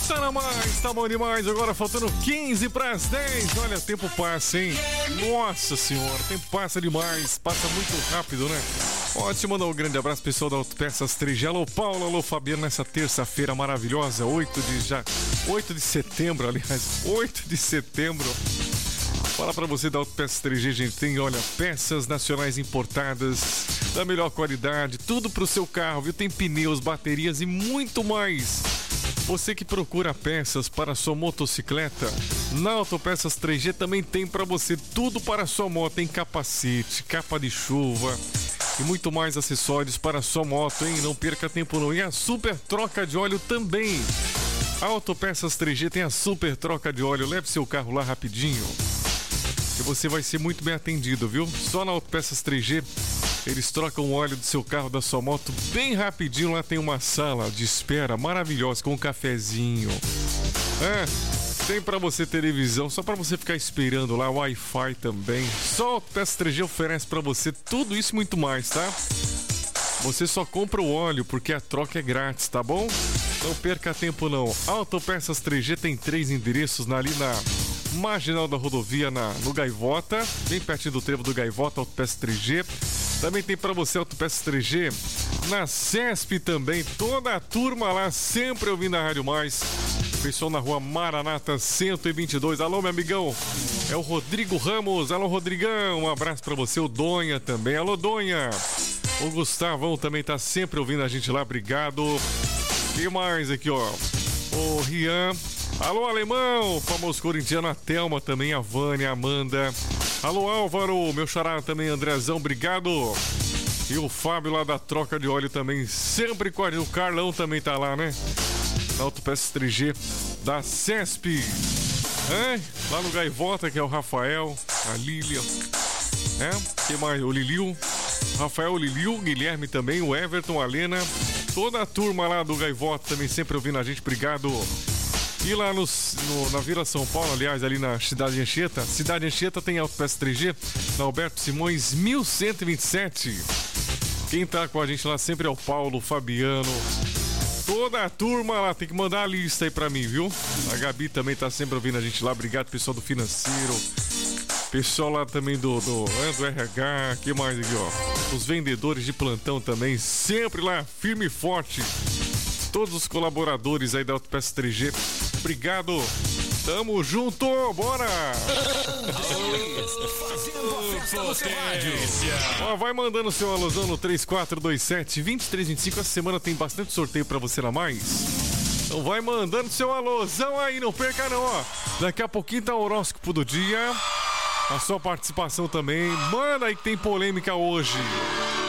Tá na mais, tá bom demais. Agora faltando 15 para as 10. Olha, o tempo passa, hein? Nossa senhora, o tempo passa demais. Passa muito rápido, né? Ótimo, mandar um grande abraço, pessoal da Autopeças 3G. Alô, Paulo, alô, Fabiano, nessa terça-feira maravilhosa, 8 de setembro, aliás, 8 de setembro. Fala pra você da Autopeças 3G, gente. Tem, olha, peças nacionais importadas, da melhor qualidade, tudo pro seu carro, viu? Tem pneus, baterias e muito mais. Você que procura peças para sua motocicleta, na Autopeças 3G também tem para você tudo para sua moto. Tem capacete, capa de chuva e muito mais acessórios para sua moto, hein? Não perca tempo não. E a super troca de óleo também. A Autopeças 3G tem a super troca de óleo. Leve seu carro lá rapidinho e você vai ser muito bem atendido, viu? Só na Autopeças 3G eles trocam o óleo do seu carro, da sua moto, bem rapidinho. Lá tem uma sala de espera maravilhosa com um cafezinho. Tem pra você televisão, só pra você ficar esperando lá, Wi-Fi também. Só a Autopeças 3G oferece pra você tudo isso e muito mais, tá? Você só compra o óleo porque a troca é grátis, tá bom? Não perca tempo não. Autopeças 3G tem 3 endereços ali na Marginal da Rodovia, no Gaivota, bem pertinho do trevo do Gaivota. Autopeças 3G. Também tem pra você Autopeças 3G na CESP também. Toda a turma lá sempre ouvindo a Rádio Mais. Pessoal na rua Maranata 122. Alô, meu amigão. É o Rodrigo Ramos. Alô, Rodrigão. Um abraço pra você. O Donha também. Alô, Donha. O Gustavão também tá sempre ouvindo a gente lá. Obrigado. E mais aqui, ó. O Rian. Alô, Alemão. O famoso corintiano. A Thelma também. A Vânia, a Amanda. Alô, Álvaro, meu xará também, Andrezão, obrigado. E o Fábio lá da troca de óleo também, sempre com a gente. O Carlão também tá lá, né? Na Autopeças 3G da CESP. Lá no Gaivota, que é o Rafael, a Lilian. Que mais? O Liliu. Rafael, o Liliu, Guilherme também, o Everton, a Lena. Toda a turma lá do Gaivota também sempre ouvindo a gente, obrigado. E lá na Vila São Paulo, aliás, ali na Cidade Anchieta. Cidade Anchieta tem Autopeças 3G, na Alberto Simões, 1127. Quem tá com a gente lá sempre é o Paulo, o Fabiano. Toda a turma lá, tem que mandar a lista aí pra mim, viu? A Gabi também tá sempre ouvindo a gente lá. Obrigado, pessoal do financeiro. Pessoal lá também do RH. Que mais aqui, ó? Os vendedores de plantão também, sempre lá, firme e forte. Todos os colaboradores aí da Autopeças 3G. Obrigado. Tamo junto, bora! Ó, vai mandando seu alusão no 3427-2325. Essa semana tem bastante sorteio pra você na Mais. Então vai mandando seu alusão aí, não perca não, ó. Daqui a pouquinho tá o horóscopo do dia. A sua participação também. Manda aí que tem polêmica hoje.